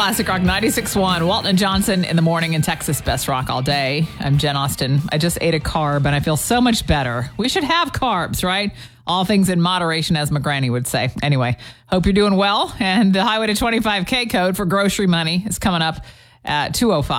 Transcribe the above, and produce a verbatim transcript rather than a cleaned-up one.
Classic Rock ninety-six point one. Walton and Johnson in the morning in Texas. Best rock all day. I'm Jen Austen. I just ate a carb and I feel so much better. We should have carbs, right? All things in moderation, as McGranny would say. Anyway, hope you're doing well. And the Highway to twenty-five K code for grocery money is coming up at two oh five.